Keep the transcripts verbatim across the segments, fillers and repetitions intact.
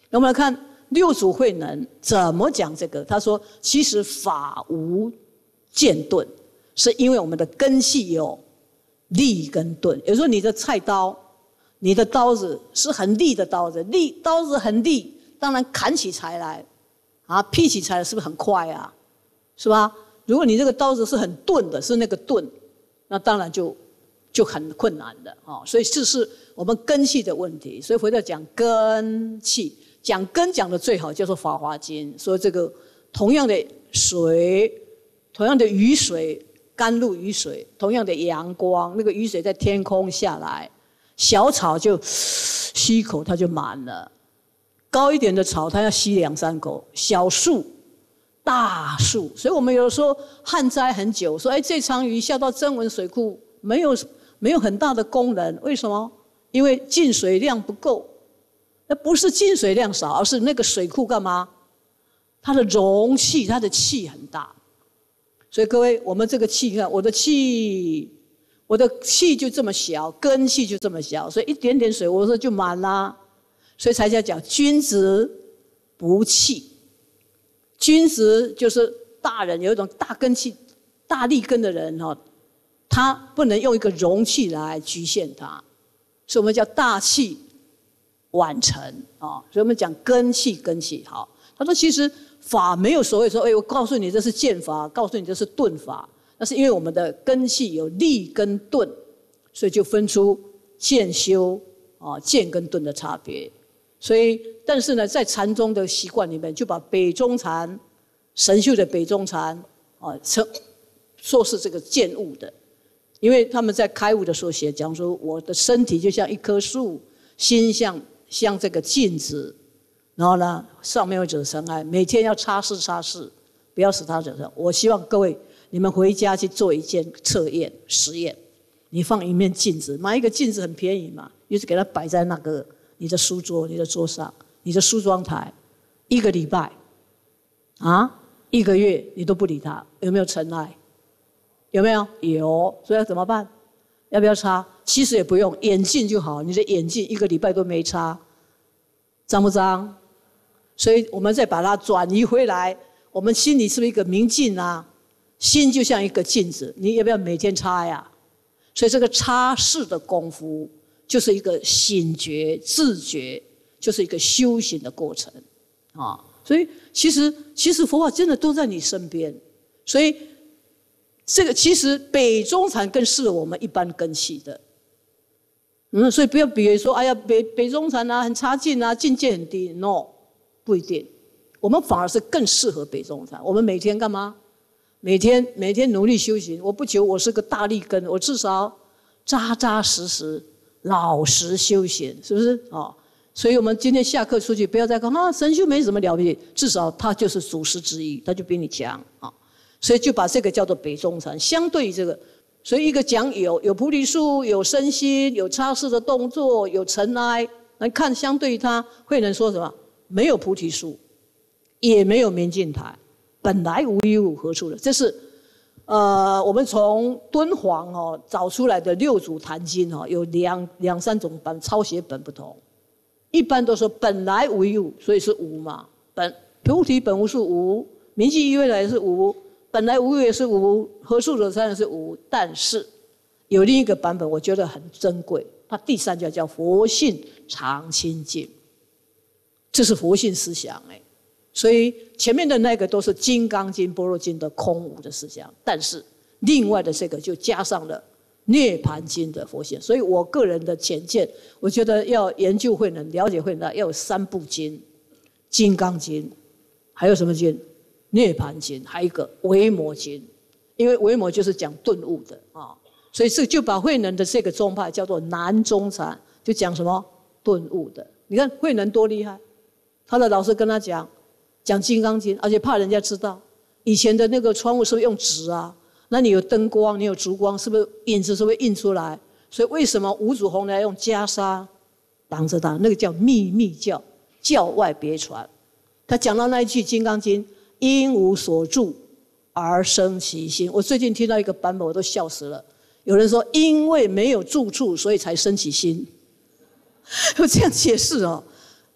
那我们来看六祖慧能怎么讲这个。他说：“其实法无剑钝，是因为我们的根系有利跟钝。也就是说，你的菜刀、你的刀子是很利的刀子，利刀子很利，当然砍起柴来，啊，劈起柴来是不是很快啊？是吧？如果你这个刀子是很钝的，是那个钝，那当然就就很困难的啊。所以这是我们根系的问题。所以回到讲根气。”讲根讲的最好，叫做《法华经》，说这个同样的水，同样的雨水，甘露雨水，同样的阳光，那个雨水在天空下来，小草就吸一口它就满了，高一点的草它要吸两三口，小树、大树，所以我们有的时候旱灾很久，说哎这场雨下到曾文水库没有没有很大的功能，为什么？因为进水量不够。那不是进水量少，而是那个水库干嘛？它的容器，它的气很大。所以各位，我们这个气，你看我的气，我的气就这么小，根气就这么小，所以一点点水，我说就满啦。所以才叫讲君子不器。君子就是大人，有一种大根气、大力根的人哈，他不能用一个容器来局限他，所以我们叫大气。完成啊，所以我们讲根气，根气好。他说，其实法没有所谓说，哎，我告诉你这是剑法，告诉你这是钝法，那是因为我们的根气有力跟钝，所以就分出剑修啊，剑跟钝的差别。所以，但是呢，在禅宗的习惯里面，就把北宗禅神秀的北宗禅啊，称说是这个剑悟的，因为他们在开悟的时候写讲说，我的身体就像一棵树，心像。像这个镜子，然后呢，上面会惹尘埃，每天要擦拭擦拭，不要使它惹尘。我希望各位，你们回家去做一件测验实验。你放一面镜子，买一个镜子很便宜嘛，就是给它摆在那个你的书桌、你的桌上、你的梳妆台，一个礼拜，啊，一个月你都不理它，有没有尘埃？有没有？有，所以要怎么办？要不要擦？其实也不用，眼镜就好。你的眼镜一个礼拜都没擦，脏不脏？所以我们再把它转移回来，我们心里是不是一个明镜啊？心就像一个镜子，你要不要每天擦呀？所以这个擦拭的功夫，就是一个醒觉、自觉，就是一个修行的过程啊。所以其实其实佛法真的都在你身边，所以。这个其实北宗禅更适合我们一般根器的，嗯，所以不要比喻说，哎呀，北北宗禅啊很差劲啊，境界很低 ，no， 不一定，我们反而是更适合北宗禅。我们每天干嘛？每天每天努力修行。我不求我是个大力根，我至少扎扎实实、老实修行，是不是？哦，所以我们今天下课出去，不要再讲啊，神修没什么了不起，至少他就是祖师之一，他就比你强啊。所以就把这个叫做北宗禅，相对于这个，所以一个讲有有菩提树，有身心，有擦拭的动作，有尘埃。来看相对于它，慧能说什么？没有菩提树，也没有明镜台，本来无一物，何处惹？这是呃，我们从敦煌哦找出来的六祖坛经哦，有两两三种版，抄写本不同。一般都说本来无一物，所以是无嘛。本菩提本无树无，明镜亦未来是无。本来无也是无，何处惹尘埃是无，但是有另一个版本，我觉得很珍贵。它第三条叫佛性常清净，这是佛性思想哎。所以前面的那个都是《金刚经》《般若经》的空无的思想，但是另外的这个就加上了《涅盘经》的佛性。所以我个人的浅见，我觉得要研究慧能、了解慧能，要有三部经：《金刚经》，还有什么经？涅盘经，还有一个维摩经，因为维摩就是讲顿悟的啊，所以这就把慧能的这个宗派叫做南宗禅，就讲什么顿悟的。你看慧能多厉害，他的老师跟他讲讲金刚经，而且怕人家知道，以前的那个窗户是不是用纸啊？那你有灯光，你有烛光，是不是影子是不是印出来？所以为什么五祖弘来用袈裟挡着他？那个叫秘密教，教外别传。他讲到那一句《金刚经》。因无所住而生其心。我最近听到一个版本，我都笑死了。有人说，因为没有住处，所以才生起心。我这样解释哦，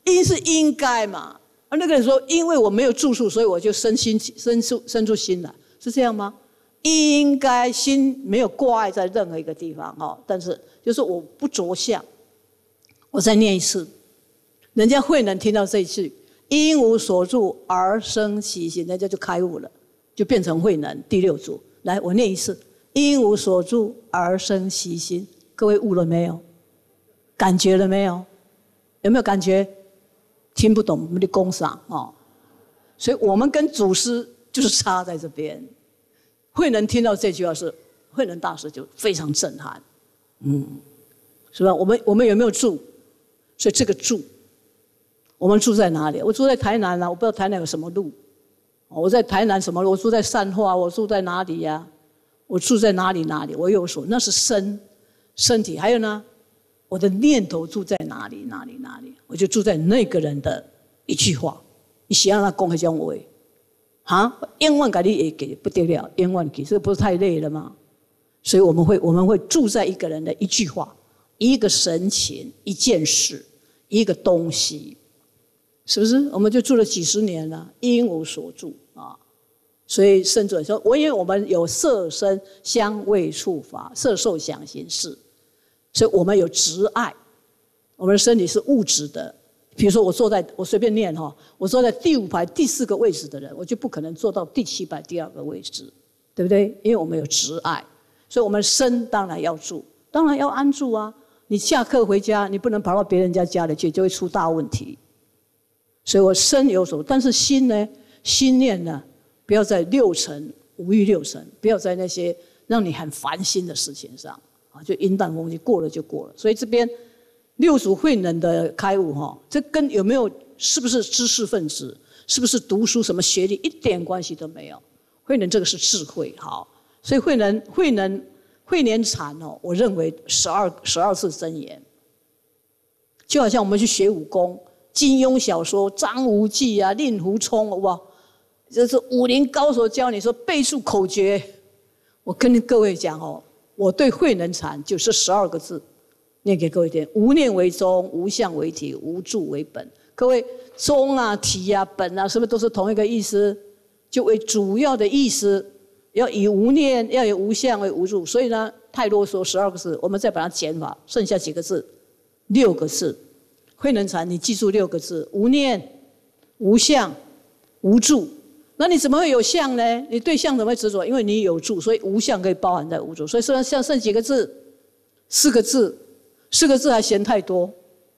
因是应该嘛。而那个人说，因为我没有住宿，所以我就生心生出生出心来，是这样吗？应该心没有挂碍在任何一个地方哦，但是就是我不着相。我再念一次，人家慧能听到这一句“因无所住而生其心”，人家就开悟了，就变成慧能第六组。来，我念一次：“因无所住而生其心”。各位悟了没有？感觉了没有？有没有感觉？听不懂我们的工商哦，所以我们跟祖师就是差在这边。慧能听到这句话是，慧能大师就非常震撼，嗯，是吧？我们我们有没有住？所以这个住，我们住在哪里？我住在台南啊，我不知道台南有什么路。我在台南什么路？我住在善化，我住在哪里呀、啊？我住在哪里哪里？我有所，那是身身体。还有呢，我的念头住在哪里哪里哪里？我就住在那个人的一句话，你想让他讲那种话。啊，冤枉给你也给不得了，冤枉给，这不是太累了吗？所以我们会我们会住在一个人的一句话、一个神情、一件事、一个东西，是不是？我们就住了几十年了，因无所住啊。所以圣主说，我因为我们有色身香味触法，色受想行识，所以我们有执爱，我们的身体是物质的。比如说我坐在我随便念哈，我坐在第五排第四个位置的人，我就不可能坐到第七排第二个位置，对不对？因为我们有执爱，所以我们身当然要住，当然要安住啊。你下课回家，你不能跑到别人家家里去，就会出大问题。所以我身有所，但是心呢，心念呢，不要在六尘五欲六尘，不要在那些让你很烦心的事情上啊，就云淡风轻，过了就过了。所以这边。六祖慧能的开悟哈，这跟有没有是不是知识分子，是不是读书什么学历一点关系都没有。慧能这个是智慧，好，所以慧能慧能慧年禅哦，我认为十二十二次真言，就好像我们去学武功，金庸小说张无忌啊、令狐冲哇，这是武林高手教你说背诵口诀。我跟各位讲哦，我对慧能禅就是十二个字。念给各位听：无念为宗，无相为体，无住为本。各位，宗啊、体啊、本啊，是不是都是同一个意思？就为主要的意思，要以无念，要以无相为无住。所以呢，太啰嗦，十二个字，我们再把它减法，剩下几个字？六个字。慧能禅，你记住六个字：无念、无相、无住。那你怎么会有相呢？你对相怎么会执着？因为你有住，所以无相可以包含在无住。所以剩下剩几个字？四个字。四个字还嫌太多，